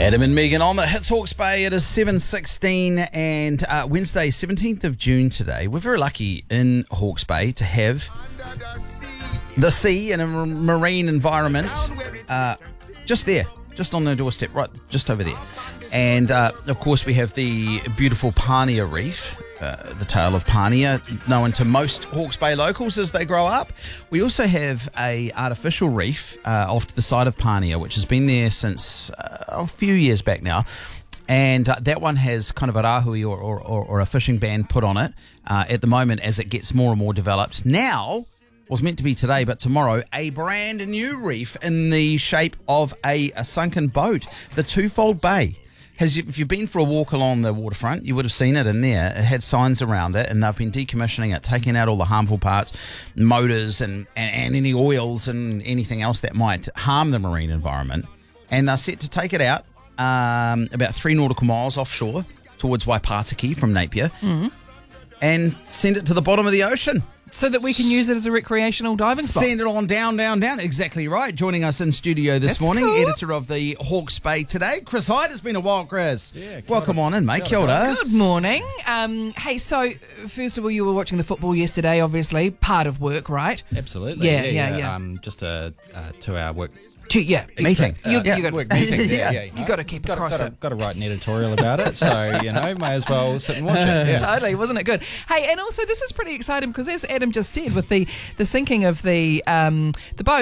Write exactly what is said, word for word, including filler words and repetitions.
Adam and Megan on the Hits Hawke's Bay. It is seven sixteen and uh, Wednesday, seventeenth of June today. We're very lucky in Hawke's Bay to have the sea and a marine environment uh, just there, just on the doorstep, right, just over there. And, uh, of course, we have the beautiful Pania Reef, uh, the tale of Pania, known to most Hawke's Bay locals as they grow up. We also have a artificial reef uh, off to the side of Pania, which has been there since uh, a few years back now. And uh, that one has kind of a rahui or, or, or, or a fishing ban put on it uh, at the moment as it gets more and more developed. Now, was meant to be today, but tomorrow, a brand new reef in the shape of a, a sunken boat, the Twofold Bay. Has you, if you've been for a walk along the waterfront, you would have seen it in there. It had signs around it, and they've been decommissioning it, taking out all the harmful parts, motors, and, and, and any oils and anything else that might harm the marine environment. And they're set to take it out um, about three nautical miles offshore towards Waipatiki from Napier mm-hmm. and send it to the bottom of the ocean. So that we can use it as a recreational diving spot. Send it on down, down, down. Exactly right. Joining us in studio this That's morning, cool. editor of the Hawke's Bay Today, Chris Hyde. It's been a while, Chris. Yeah, welcome on in, mate. Kia ora. Good morning. Um, hey, so first of all, you were watching the football yesterday, obviously. Part of work, right? Absolutely. Yeah, yeah, yeah. yeah. Um, just a, a two-hour work Two, yeah. Meeting. Uh, You, yeah, you got work meeting. Yeah. Yeah, yeah, You got to keep it got, across got, it. got to write an editorial about it, so, you know, may as well sit and watch it. Yeah. Totally, wasn't it good? Hey, and also this is pretty exciting because as Adam just said, with the, the sinking of the um, the boat,